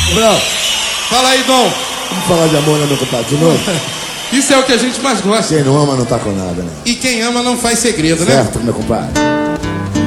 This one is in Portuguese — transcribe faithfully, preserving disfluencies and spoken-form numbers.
Brau, Fala aí, Dom. vamos falar de amor, né, meu compadre, de novo? Isso é o que a gente mais gosta. Quem não ama não tá com nada, né? E quem ama não faz segredo, né? Certo, meu compadre?